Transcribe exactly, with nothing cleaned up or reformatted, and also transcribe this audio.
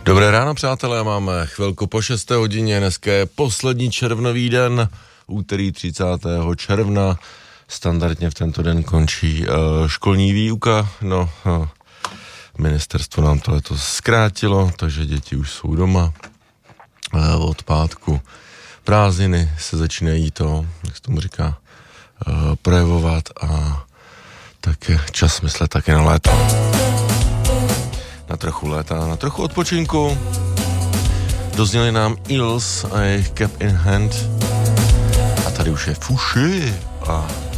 Dobré ráno, přátelé, máme chvilku po šesté hodině, dneska je poslední červnový den, úterý třicátého června, standardně v tento den končí uh, školní výuka, no, uh, ministerstvo nám to letos zkrátilo, takže děti už jsou doma uh, od pátku. Prázdniny se začínají to, jak se tomu říká, uh, projevovat a tak je čas myslet taky na léto. Na trochu léta, na trochu odpočinku. Dozněli nám Eels a jejich Cap in Hand. A tady už je Fuši a